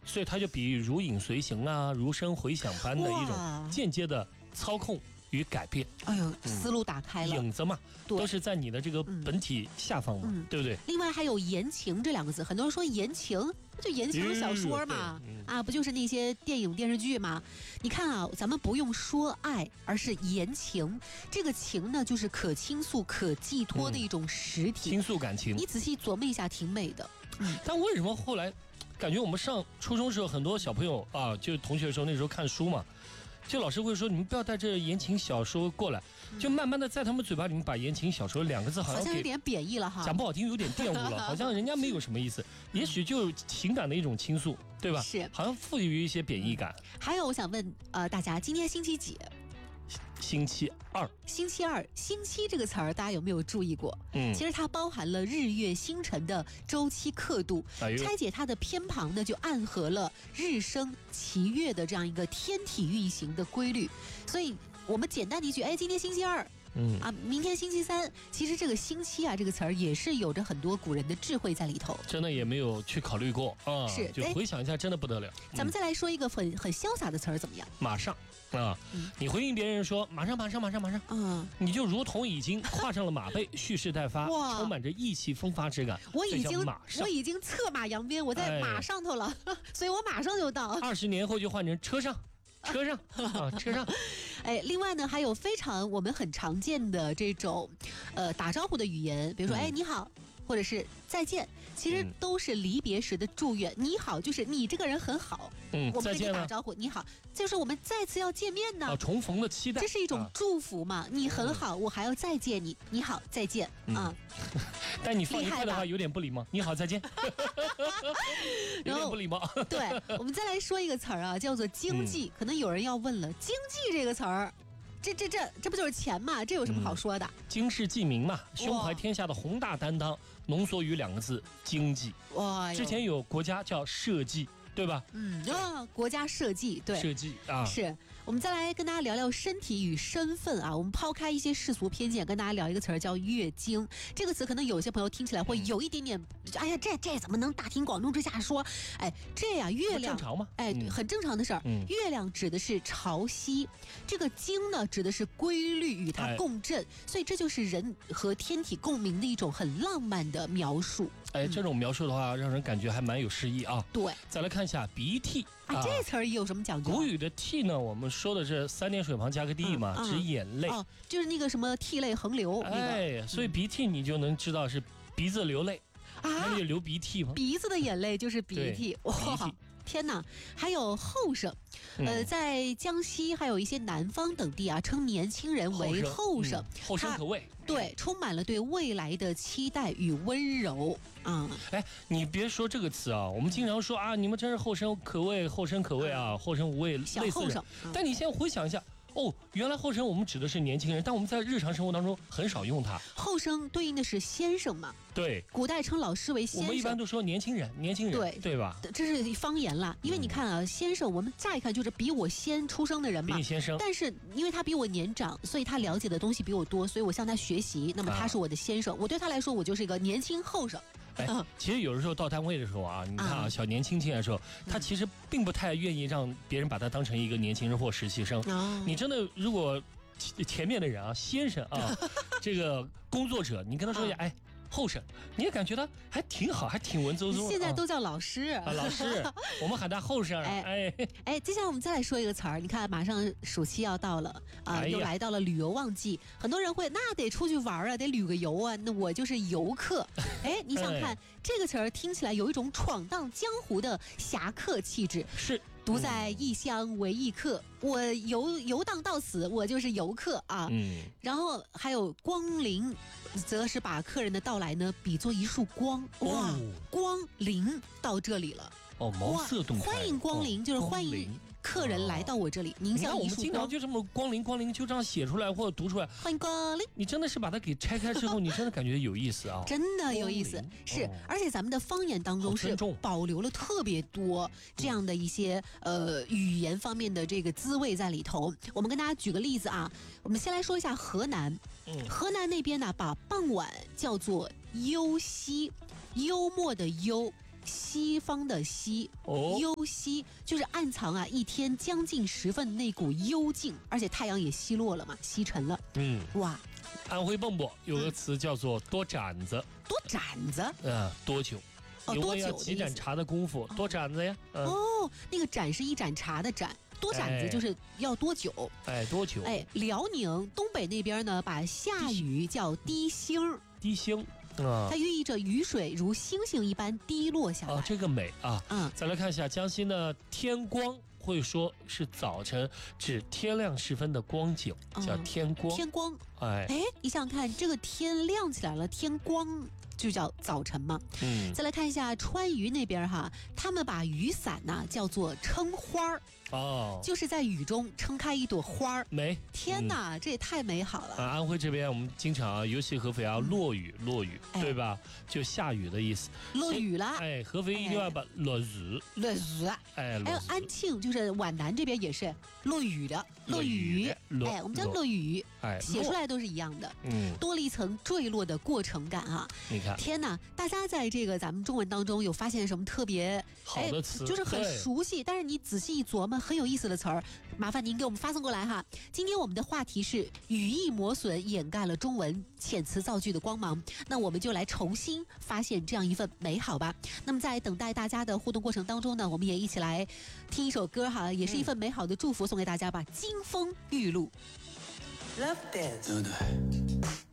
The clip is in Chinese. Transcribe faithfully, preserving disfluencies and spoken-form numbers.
所以它就比喻如影随形啊，如声回响般的一种间接的操控与改变。 哎呦，思路打开了。 影子嘛，都是在你的这个本体下方嘛， 嗯、 对不对？ 另外还有言情这两个字，很多人说言情，就言情小说嘛，嗯、啊，不就是那些电影电视剧吗？你看啊，咱们不用说爱，而是言情。这个情呢，就是可倾诉、可寄托的一种实体， 嗯、倾诉感情。 你仔细琢磨一下，挺美的。 嗯，但为什么后来感觉我们上初中时候，很多小朋友啊，就同学的时候，那时候看书嘛。就老师会说，你们不要带这言情小说过来，就慢慢的在他们嘴巴里面把言情小说两个字好像好像有点贬义了哈， 讲不好听有点玷污了，好像人家没有什么意思，也许就情感的一种倾诉，对吧？ 是， 好像赋予一些贬义感。 还有，我想问呃大家，今天星期几？ 星期二， 星期二，星期这个词儿，大家有没有注意过？ 嗯， 其实它包含了日月星辰的周期刻度，哎、拆解它的偏旁呢，就暗合了日升其月的这样一个天体运行的规律。所以我们简单的一句，哎，今天星期二。嗯啊，明天星期三，其实这个星期啊这个词儿也是有着很多古人的智慧在里头。 真的也没有去考虑过啊， 是， 就回想一下，真的不得了。 咱们再来说一个很很潇洒的词儿，怎么样？ 马上。啊、嗯，你回应别人说马上马上马上马上，嗯，你就如同已经跨上了马背，蓄势待发，充满着意气风发之感。 我已经我已经策马扬鞭，我在马上头了，哎、所以我马上就到。 二十年后就换成车上。车上啊，车上， 哎，另外呢，还有非常我们很常见的这种，呃，打招呼的语言，比如说，嗯、哎，你好，或者是再见，其实都是离别时的祝愿。嗯、你好，就是你这个人很好， 嗯， 我们跟你打招呼，你好，就是我们再次要见面呢， 啊，重逢的期待， 这是一种祝福嘛。啊、你很好，我还要再见你，你好，再见、嗯、啊。 但你放一块的话有点不礼貌。你好，再见。有点不礼貌。 对，我们再来说一个词儿啊，叫做经济。嗯、可能有人要问了，经济这个词儿，这这这这不就是钱嘛？这有什么好说的？嗯、 经世济民嘛，胸怀天下的宏大担当，浓缩于两个字：经济。哇，之前有国家叫社稷。对吧？ 嗯啊，国家社稷，对， 社稷啊， 是我们再来跟大家聊聊身体与身份啊。我们抛开一些世俗偏见，跟大家聊一个词儿叫月经。这个词可能有些朋友听起来会有一点点，嗯、哎呀，这这怎么能大庭广众之下说？哎，这呀，月亮正常吗？ 哎，嗯、很正常的事儿。嗯、月亮指的是潮汐，这个经呢指的是规律与它共振，哎、所以这就是人和天体共鸣的一种很浪漫的描述。 哎，这种描述的话，让人感觉还蛮有诗意啊。 对， 再来看一下鼻涕啊，这词儿有什么讲究？ 古语的涕呢，我们说的是三点水旁加个地嘛，嗯、指眼泪。 哦，就是那个什么涕泪横流。 哎，那个、所以鼻涕你就能知道是鼻子流泪啊，那就流鼻涕嘛。 鼻子的眼泪就是鼻涕。哇，天哪！还有后生。呃，在江西还有一些南方等地啊，称年轻人为后生， 嗯、后生可畏。 对，充满了对未来的期待与温柔啊。 哎、嗯，你别说这个词啊，我们经常说啊，你们真是后生可畏，后生可畏啊，嗯、后生无畏， 小后生。 嗯、但你现在回想一下。哦，原来后生我们指的是年轻人，但我们在日常生活当中很少用它。 后生对应的是先生嘛？ 对， 古代称老师为先生。 我们一般都说年轻人，年轻人，对对吧？ 这是方言啦，因为你看啊，嗯、先生，我们乍一看就是比我先出生的人嘛， 比你先生。 但是因为他比我年长，所以他了解的东西比我多，所以我向他学习。那么他是我的先生，啊、我对他来说，我就是一个年轻后生。 哎，其实有的时候到单位的时候啊，你看啊，小年轻进来的时候，他其实并不太愿意让别人把他当成一个年轻人或实习生。你真的如果前面的人啊，先生啊，这个工作者，你跟他说一下，哎。后生，你也感觉他还挺好，还挺文绉绉。 现在都叫老师啊，老师，我们喊他后生。哎哎哎，接下来我们再来说一个词儿，你看，马上暑期要到了啊，呃哎、又来到了旅游旺季，很多人会那得出去玩啊，得旅个游啊。那我就是游客。哎，你想看、哎、这个词儿听起来有一种闯荡江湖的侠客气质。 是。 独在异乡为异客，嗯、我游游荡到死，我就是游客啊。嗯，然后还有光临，则是把客人的到来呢比作一束光，哇，哦、光临到这里了。 哦，茅塞顿开， 欢迎光临，哦、就是欢迎客人来到我这里。您像我们经常就这么光临光临，就这样写出来或者读出来。 欢迎光临， 你真的是把它给拆开之后，你真的感觉有意思啊， 真的有意思。是，哦、而且咱们的方言当中是保留了特别多这样的一些呃语言方面的这个滋味在里头。我们跟大家举个例子啊，我们先来说一下河南。嗯，河南那边呢，把傍晚叫做幽夕，幽默的幽。 西方的西， 哦， 幽西就是暗藏啊一天将近时分那股幽静，而且太阳也西落了嘛，西沉了。 嗯， 哇， 安徽蚌埠有个词叫做多盏子， 多盏子， 嗯，多久？ 哦，多久？ 几盏茶的功夫，多盏子呀。 嗯、哦，那个盏是一盏茶的盏。多盏子就是要多久？ 哎，多久？ 哎，辽宁东北那边呢，把下雨叫滴星， 滴星啊， 它寓意着雨水如星星一般滴落下来。 哦，这个美啊！ 嗯， 再来看一下江西呢，天光会说是早晨指天亮时分的光景，叫天光。 天光， 哎哎，你想想看，这个天亮起来了，天光。就叫早晨嘛。 嗯， 再来看一下川渝那边哈，他们把雨伞呢叫做撑花儿。 哦， 就是在雨中撑开一朵花儿。 美， 天哪，嗯、这也太美好了。 啊，安徽这边我们经常啊，尤其合肥啊，落雨，落雨， 哎、 对吧？就下雨的意思。 落雨了。 哎，合肥一定要把落雨。 落雨。 哎， 还有安庆，就是皖南这边也是落雨的，落雨。哎，我们叫落雨。 哎， 写出来都是一样的。 嗯， 多了一层坠落的过程感啊。 你看， 天哪！大家在这个咱们中文当中有发现什么特别好的词， 哎、就是很熟悉，但是你仔细一琢磨，很有意思的词儿，麻烦您给我们发送过来哈。今天我们的话题是语义磨损掩盖了中文遣词造句的光芒，那我们就来重新发现这样一份美好吧。那么在等待大家的互动过程当中呢，我们也一起来听一首歌哈，也是一份美好的祝福送给大家吧。金风玉露 Love Dance，对不对？